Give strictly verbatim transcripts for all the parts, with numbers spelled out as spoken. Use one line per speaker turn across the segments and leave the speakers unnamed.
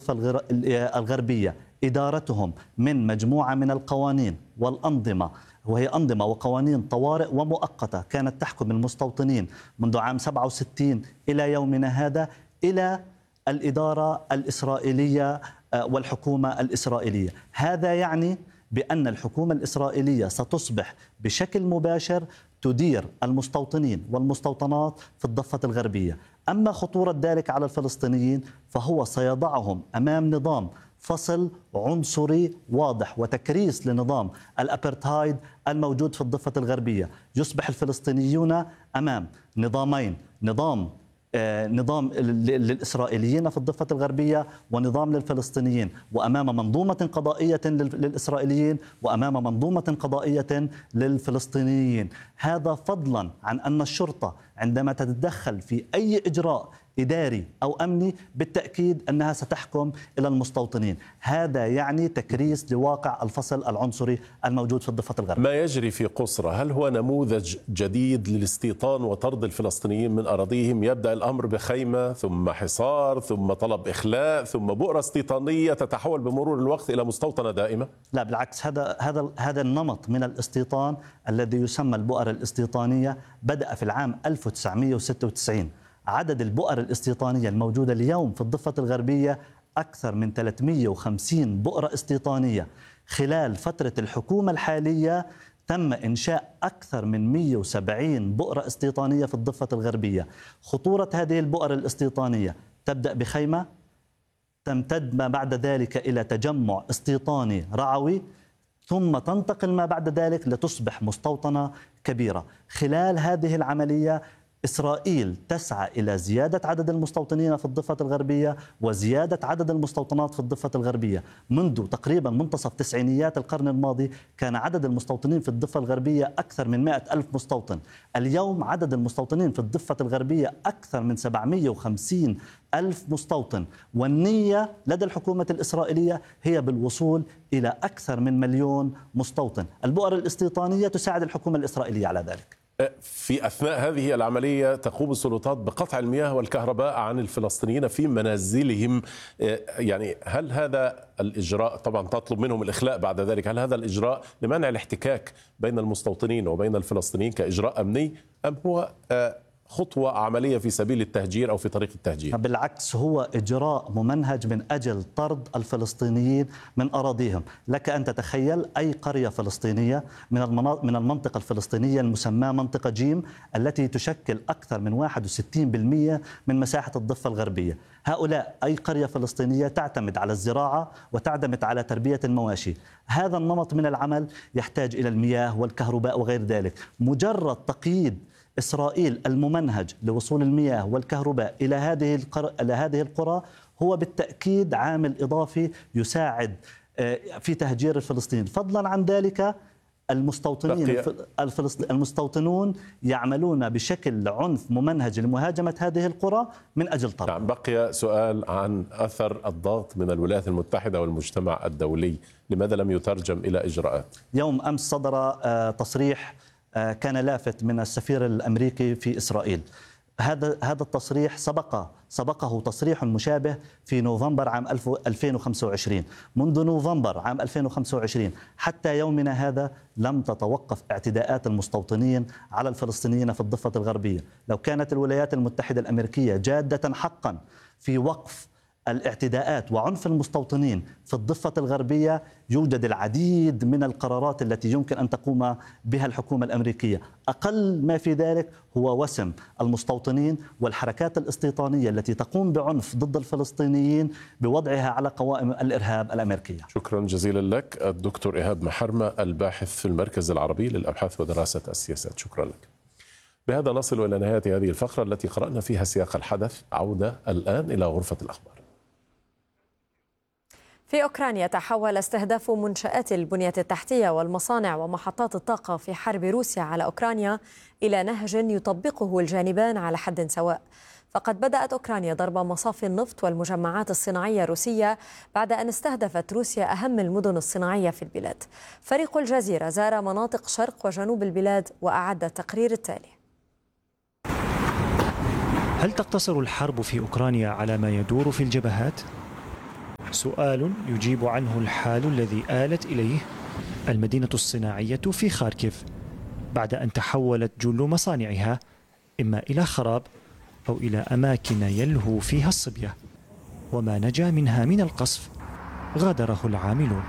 الضفة الغربية إدارتهم من مجموعة من القوانين والأنظمة، وهي أنظمة وقوانين طوارئ ومؤقتة كانت تحكم المستوطنين منذ عام سبعة وستين إلى يومنا هذا، إلى الإدارة الإسرائيلية والحكومة الإسرائيلية. هذا يعني بأن الحكومة الإسرائيلية ستصبح بشكل مباشر تدير المستوطنين والمستوطنات في الضفة الغربية. أما خطورة ذلك على الفلسطينيين فهو سيضعهم أمام نظام فصل عنصري واضح وتكريس لنظام الأبرتهايد الموجود في الضفة الغربية. يصبح الفلسطينيون أمام نظامين، نظام نظام للإسرائيليين في الضفة الغربية ونظام للفلسطينيين، وأمام منظومة قضائية للإسرائيليين وأمام منظومة قضائية للفلسطينيين. هذا فضلا عن أن الشرطة عندما تتدخل في أي إجراء إداري أو أمني بالتأكيد أنها ستحكم إلى المستوطنين. هذا يعني تكريس لواقع الفصل العنصري الموجود في الضفة الغربية.
ما يجري في قصرى هل هو نموذج جديد للاستيطان وطرد الفلسطينيين من أراضيهم؟ يبدأ الأمر بخيمة ثم حصار ثم طلب إخلاء ثم بؤرة استيطانية تتحول بمرور الوقت إلى مستوطنة دائمة؟
لا بالعكس، هذا هذا هذا النمط من الاستيطان الذي يسمى البؤر الاستيطانية بدأ في العام ألف وتسعمئة وستة وتسعين. عدد البؤر الاستيطانية الموجودة اليوم في الضفة الغربية أكثر من ثلاثمئة وخمسين بؤرة استيطانية. خلال فترة الحكومة الحالية تم إنشاء أكثر من مئة وسبعين بؤرة استيطانية في الضفة الغربية. خطورة هذه البؤر الاستيطانية تبدأ بخيمة، تمتد ما بعد ذلك إلى تجمع استيطاني رعوي، ثم تنتقل ما بعد ذلك لتصبح مستوطنة كبيرة. خلال هذه العملية إسرائيل تسعى إلى زيادة عدد المستوطنين في الضفة الغربية وزيادة عدد المستوطنات في الضفة الغربية. منذ تقريبا منتصف تسعينيات القرن الماضي كان عدد المستوطنين في الضفة الغربية أكثر من مئة ألف مستوطن. اليوم عدد المستوطنين في الضفة الغربية أكثر من سبعمئة وخمسين ألف مستوطن، والنية لدى الحكومة الإسرائيلية هي بالوصول إلى أكثر من مليون مستوطن. البؤر الاستيطانية تساعد الحكومة الإسرائيلية على ذلك.
في أثناء هذه العملية تقوم السلطات بقطع المياه والكهرباء عن الفلسطينيين في منازلهم. يعني هل هذا الإجراء، طبعا تطلب منهم الإخلاء بعد ذلك، هل هذا الإجراء لمنع الاحتكاك بين المستوطنين وبين الفلسطينيين كإجراء أمني، أم هو خطوة عملية في سبيل التهجير أو في طريق التهجير؟
بالعكس، هو إجراء ممنهج من أجل طرد الفلسطينيين من أراضيهم. لك أن تتخيل أي قرية فلسطينية من من المنطقة الفلسطينية المسماة منطقة جيم التي تشكل أكثر من واحد وستين بالمئة من مساحة الضفة الغربية. هؤلاء أي قرية فلسطينية تعتمد على الزراعة وتعتمد على تربية المواشي. هذا النمط من العمل يحتاج إلى المياه والكهرباء وغير ذلك. مجرد تقييد إسرائيل الممنهج لوصول المياه والكهرباء إلى هذه القرى إلى هذه القرى هو بالتأكيد عامل إضافي يساعد في تهجير الفلسطينيين. فضلا عن ذلك المستوطنين المستوطنون يعملون بشكل عنف ممنهج لمهاجمة هذه القرى من أجل طرد.
نعم، بقي سؤال عن أثر الضغط من الولايات المتحدة والمجتمع الدولي، لماذا لم يترجم إلى إجراءات؟
يوم أمس صدر تصريح كان لافت من السفير الأمريكي في إسرائيل. هذا هذا التصريح سبق سبقه تصريح مشابه في نوفمبر عام ألفين وخمسة وعشرين. منذ نوفمبر عام ألفين وخمسة وعشرين حتى يومنا هذا لم تتوقف اعتداءات المستوطنين على الفلسطينيين في الضفة الغربية. لو كانت الولايات المتحدة الأمريكية جادة حقا في وقف الاعتداءات وعنف المستوطنين في الضفة الغربية يوجد العديد من القرارات التي يمكن أن تقوم بها الحكومة الأمريكية. أقل ما في ذلك هو وسم المستوطنين والحركات الاستيطانية التي تقوم بعنف ضد الفلسطينيين بوضعها على قوائم الإرهاب الأمريكية.
شكرا جزيلا لك الدكتور إيهاب محرمة، الباحث في المركز العربي للأبحاث ودراسة السياسات. شكرا لك. بهذا نصل إلى نهاية هذه الفقرة التي قرأنا فيها سياق الحدث. عودة الآن إلى غرفة الأخبار.
في أوكرانيا تحول استهداف منشآت البنية التحتية والمصانع ومحطات الطاقة في حرب روسيا على أوكرانيا إلى نهج يطبقه الجانبان على حد سواء. فقد بدأت أوكرانيا ضرب مصافي النفط والمجمعات الصناعية الروسية بعد أن استهدفت روسيا أهم المدن الصناعية في البلاد. فريق الجزيرة زار مناطق شرق وجنوب البلاد وأعد التقرير التالي.
هل تقتصر الحرب في أوكرانيا على ما يدور في الجبهات؟ سؤال يجيب عنه الحال الذي آلت إليه المدينة الصناعية في خاركيف بعد أن تحولت جل مصانعها إما إلى خراب أو إلى أماكن يلهو فيها الصبية، وما نجا منها من القصف غادره العاملون.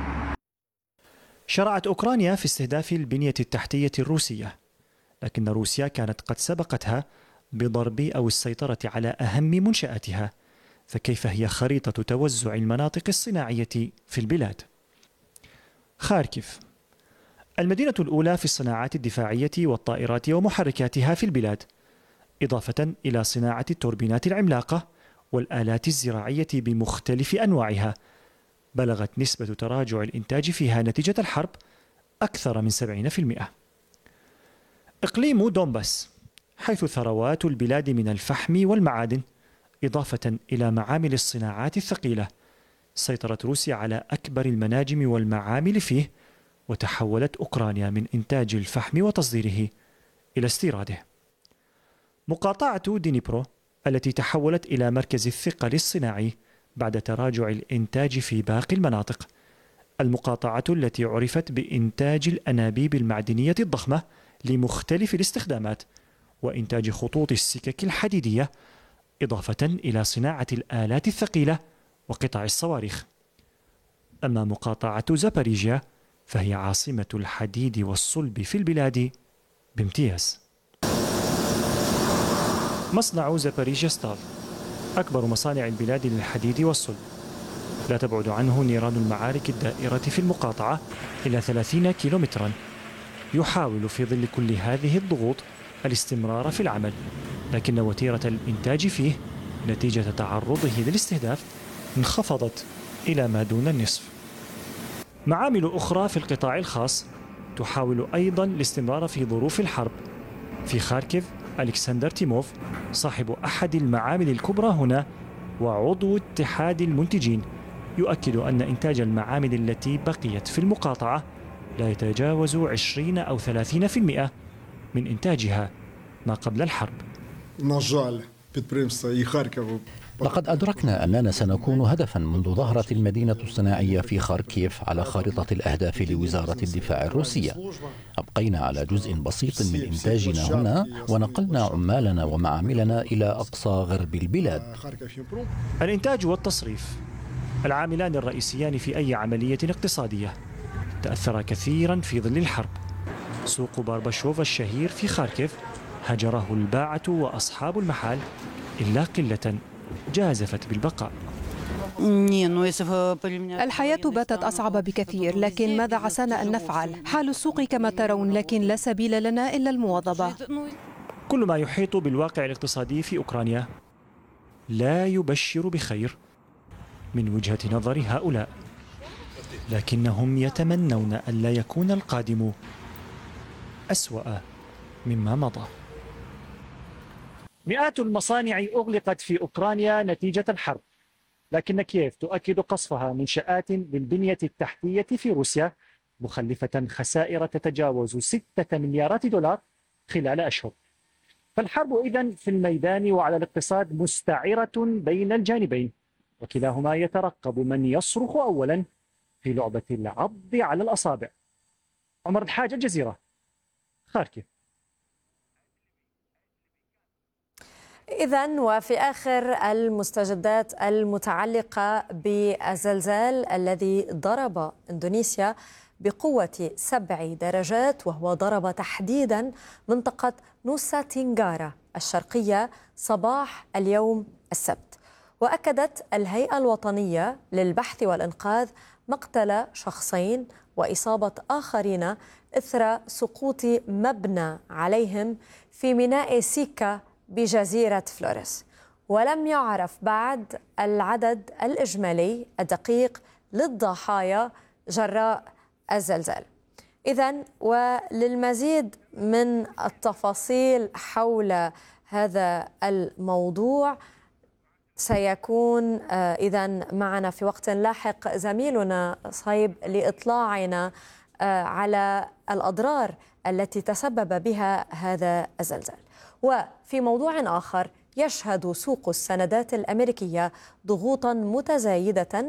شرعت أوكرانيا في استهداف البنية التحتية الروسية، لكن روسيا كانت قد سبقتها بضرب أو السيطرة على أهم منشآتها، فكيف هي خريطة توزع المناطق الصناعية في البلاد؟ خاركيف المدينة الأولى في الصناعات الدفاعية والطائرات ومحركاتها في البلاد، إضافة إلى صناعة التوربينات العملاقة والآلات الزراعية بمختلف أنواعها. بلغت نسبة تراجع الإنتاج فيها نتيجة الحرب أكثر من سبعين بالمئة. إقليم دونباس حيث ثروات البلاد من الفحم والمعادن، إضافة إلى معامل الصناعات الثقيلة، سيطرت روسيا على أكبر المناجم والمعامل فيه، وتحولت أوكرانيا من إنتاج الفحم وتصديره إلى استيراده. مقاطعة دينيبرو التي تحولت إلى مركز الثقل الصناعي بعد تراجع الإنتاج في باقي المناطق، المقاطعة التي عرفت بإنتاج الأنابيب المعدنية الضخمة لمختلف الاستخدامات وإنتاج خطوط السكك الحديدية، إضافة إلى صناعة الآلات الثقيلة وقطع الصواريخ. أما مقاطعة زاباريجيا فهي عاصمة الحديد والصلب في البلاد بامتياز. مصنع زاباريجيا ستال أكبر مصانع البلاد للحديد والصلب، لا تبعد عنه نيران المعارك الدائرة في المقاطعة إلى ثلاثين كيلومترا. يحاول في ظل كل هذه الضغوط الاستمرار في العمل، لكن وتيرة الإنتاج فيه نتيجة تعرضه للاستهداف انخفضت إلى ما دون النصف. معامل أخرى في القطاع الخاص تحاول أيضا الاستمرار في ظروف الحرب. في خاركيف ألكسندر تيموف صاحب أحد المعامل الكبرى هنا وعضو اتحاد المنتجين يؤكد أن إنتاج المعامل التي بقيت في المقاطعة لا يتجاوز عشرين أو ثلاثين بالمئة من إنتاجها ما قبل الحرب.
لقد أدركنا أننا سنكون هدفا منذ ظهرت المدينة الصناعية في خاركيف على خارطة الأهداف لوزارة الدفاع الروسية. أبقينا على جزء بسيط من إنتاجنا هنا ونقلنا عمالنا ومعاملنا إلى أقصى غرب البلاد.
الإنتاج والتصريف العاملان الرئيسيان في أي عملية اقتصادية تأثر كثيرا في ظل الحرب. سوق بارباشوف الشهير في خاركيف هجره الباعة وأصحاب المحال إلا قلة جازفت بالبقاء.
الحياة باتت أصعب بكثير، لكن ماذا عسانا أن نفعل؟ حال السوق كما ترون، لكن لا سبيل لنا إلا المواظبة.
كل ما يحيط بالواقع الاقتصادي في أوكرانيا لا يبشر بخير من وجهة نظر هؤلاء، لكنهم يتمنون ألا يكون القادم أسوأ مما مضى. مئات المصانع أغلقت في أوكرانيا نتيجة الحرب، لكن كييف تؤكد قصفها منشآت للبنية التحتية في روسيا، مخلفة خسائر تتجاوز ستة مليارات دولار خلال أشهر. فالحرب إذن في الميدان وعلى الاقتصاد مستعرة بين الجانبين، وكلاهما يترقب من يصرخ أولا في لعبة العض على الأصابع. عمر الحاج، الجزيرة، خاركيف.
إذن وفي آخر المستجدات المتعلقة بالزلزال الذي ضرب إندونيسيا بقوة سبع درجات، وهو ضرب تحديدا منطقة نوسا تنغارا الشرقية صباح اليوم السبت. وأكدت الهيئة الوطنية للبحث والإنقاذ مقتل شخصين وإصابة آخرين إثر سقوط مبنى عليهم في ميناء سيكا بجزيرة فلوريس، ولم يعرف بعد العدد الإجمالي الدقيق للضحايا جراء الزلزال. إذن وللمزيد من التفاصيل حول هذا الموضوع سيكون إذن معنا في وقت لاحق زميلنا صهيب لإطلاعنا على الأضرار التي تسبب بها هذا الزلزال. وفي موضوع آخر، يشهد سوق السندات الأمريكية ضغوطا متزايدة